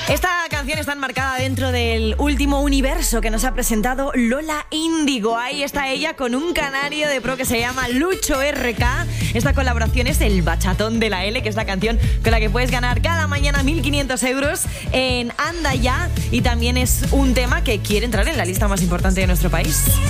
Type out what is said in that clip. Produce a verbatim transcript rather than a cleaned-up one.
Esta canción está enmarcada dentro del último universo que nos ha presentado Lola Índigo. Ahí está ella con un canario de pro que se llama Lucho R K. Esta colaboración es el Bachatón de la L, que es la canción con la que puedes ganar cada mañana mil quinientos euros en Anda Ya. Y también es un tema que quiere entrar en la lista más importante de nuestro país.